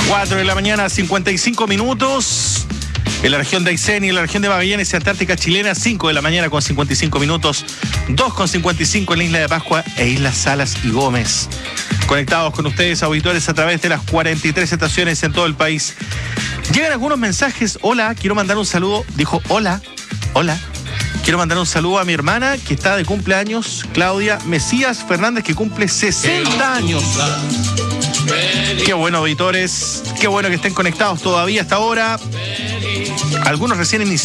4 de la mañana, 55 minutos. En la región de Aysén y en la región de Magallanes y Antártica chilena, 5 de la mañana con 55 minutos. 2:55 en la isla de Pascua e Islas Salas y Gómez. Conectados con ustedes, auditores, a través de las 43 estaciones en todo el país. Llegan algunos mensajes. Hola, quiero mandar un saludo. Dijo, hola. Quiero mandar un saludo a mi hermana que está de cumpleaños, Claudia Mesías Fernández, que cumple 60 años. Qué bueno, auditores. Qué bueno que estén conectados todavía hasta ahora. Algunos recién iniciados.